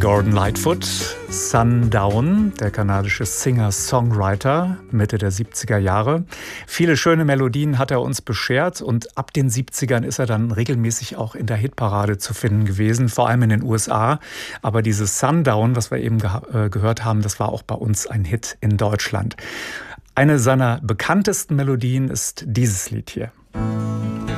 Gordon Lightfoot, Sundown, der kanadische Singer-Songwriter, Mitte der 70er Jahre. Viele schöne Melodien hat er uns beschert und ab den 70ern ist er dann regelmäßig auch in der Hitparade zu finden gewesen, vor allem in den USA. Aber dieses Sundown, was wir eben gehört haben, das war auch bei uns ein Hit in Deutschland. Eine seiner bekanntesten Melodien ist dieses Lied hier.